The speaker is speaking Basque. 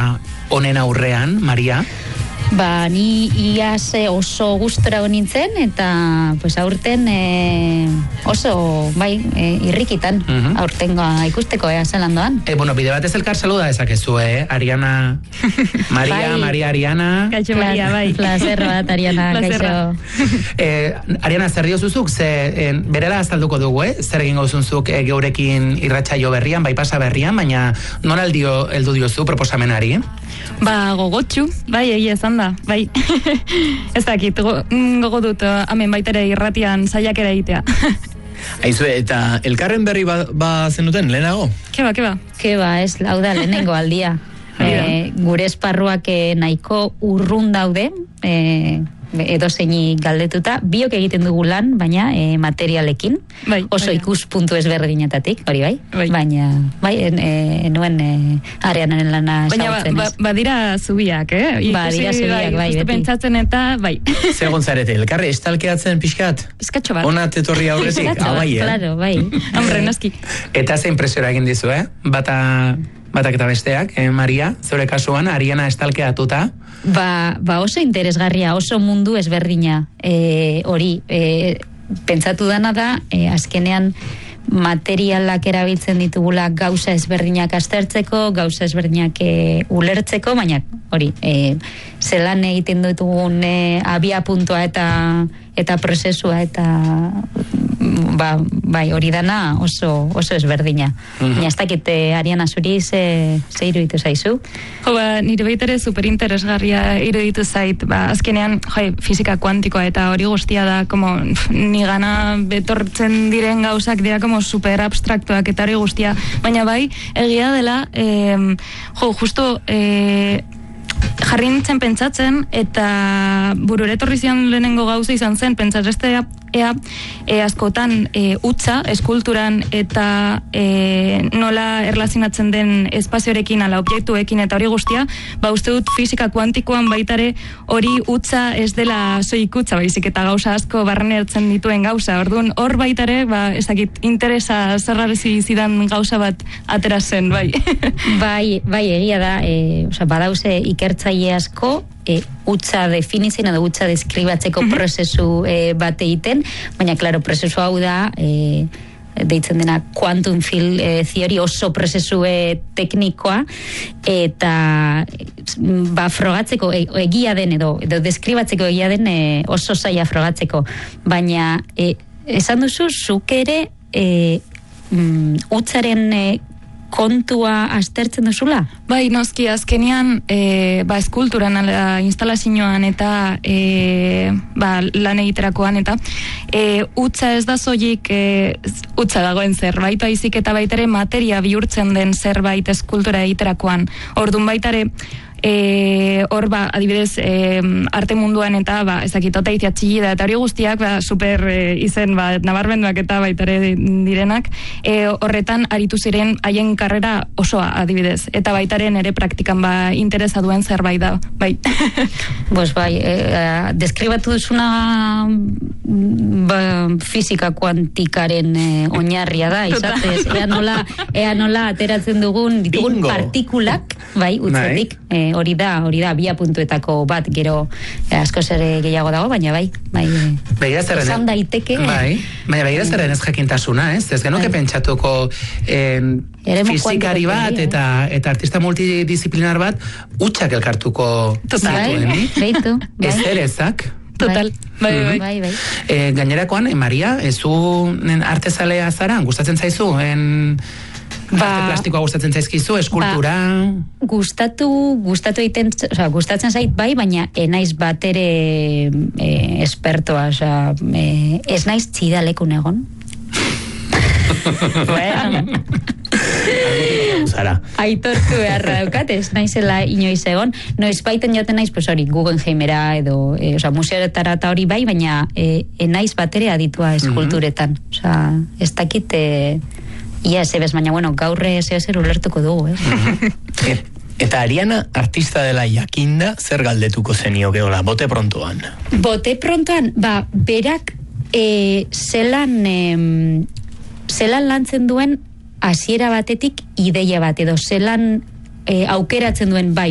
honen aurrean, Maria? Ni iaz oso gustora nintzen, eta pues aurten oso, irrikitan, aurten ikusteko zelan doan. Bueno, bide batez elkar saluda ezakezu, Ariana, Maria, Maria Ariana. Kaixo, Maria, bai. Placer bat, Ariana, kaixo. Ariana, zer diozuzuk, berela azalduko dugu, zer egin gauzunzuk geurekin irratsaio berrian, bai pasa berrian, baina nola heldu diozu proposamenari? Gogotxu, bai, egia esan da, bai. Ez dakit, gogo dut, hemen baitere irratian saiakera egitea. Aizu, eta elkarren berri zenuten, lehenago? Keba, ez, hau da, lehenengo aldia. Gure esparruak nahiko urrun daude, edo zeini galdetuta, biok egiten dugu lan, baina materialekin, oso ikuspuntu ezberdinetatik, hori bai, baina nuen Arianaren lana ezagutzen ez. Baina badira zubiak, Badira zubiak, bai, beti. Pentsatzen eta, bai. Segon zarete, elkarre estalkeatzen pixkat? Eskatxo bat. Onat etorri aurrezik, bai, Claro, bai. Hombre, noski. Eta ze impresiora egin dizu, batak eta besteak, Maria, zure kasuan, Ariana estalkeatuta? Oso interesgarria, oso mundu ezberdina hori. Pentsatu dana da, azkenean materialak erabiltzen ditugula gauza ezberdinak aztertzeko, gauza ezberdinak ulertzeko, baina hori, zelan egiten ditugun abia puntua eta prozesua eta hori dana oso ezberdina. Baina ez dakit, Ariana, zuri ze iruditu zaizu? Nire baitare superinteresgarria iruditu zait, azkenean fisika kuantikoa eta hori guztia da, ni gana betortzen diren gauzak dira super abstraktuak eta hori guztia, baina bai, egia dela, justo jarri nintzen pentsatzen, eta burure etorri zian lehenengo gauza izan zen, pentsatze askotan utza, eskulturan eta nola erlazionatzen den espazioarekin ala objektuekin eta hori guztia, uste dut fisika kuantikoan baitare hori utza ez dela soilik utza, baizik eta gauza asko barrene hartzen dituen gauza. Orduan hor baitare, ezakit interesa zerrarezi zidan gauza bat atera zen, bai. Bai, egia da, badauze ikertzaile asko utza definitzen edo utza deskribatzeko prozesu bat egiten, baina, klaro, prozesu hau da deitzen dena quantum field theory, oso prozesu teknikoa, eta frogatzeko egia den edo deskribatzeko egia den oso zaila frogatzeko, baina esan duzu, zuk ere utzaren kontua aztertzen duzula? Bai, noski, azkenean eskulturan, instalazioan eta lan egiterakoan eta utza ez da zoik utza dagoen zerbait, baizik eta baitare materia bihurtzen den zerbait eskultura egiterakoan. Orduan baitare hor adibidez arte munduan eta ezakitota itziatxilida eta hori guztiak super izen nabarmenduak eta baitare direnak horretan aritu ziren haien karrera osoa adibidez eta baitaren ere praktikan interesa duen zerbait da, bai. Deskribatu duzuna fisika kuantikaren oinarria da, izatez, ea nola ateratzen ditugun partikulak, bai, utzetik, hori da, bia puntuetako bat, gero askoz ere gehiago dago, baina bai, esan daiteke. Baina begira zerren ez jakintasuna, ez genuke pentsatuko fizikari bat eta artista multidisciplinar bat utxak elkartuko zituen, ez erezak. Total, bai. Gainerakoan, Maria, ezu artezalea zara, gustatzen zaizu, arte plastikoa gustatzen zaizkizu, eskultura? Gustatzen zait bai, baina enaiz bat ere espertoa, ez naiz txidalekun egon. Zara. Aitortu beharra daukat, ez naizela inoiz egon. Noiz baiten joten naiz, hori, Guggenheimera edo, museoetara eta hori bai, baina enaiz bat ere aditua eskulturetan. Ez dakit ia ez ebez, baina gaurre zer ulertuko dugu, Eta Ariana artista dela jakinda, zer galdetuko zenioke, bote prontoan? Bote prontoan, berak zelan lantzen duen hasiera batetik ideia bat, edo zelan aukeratzen duen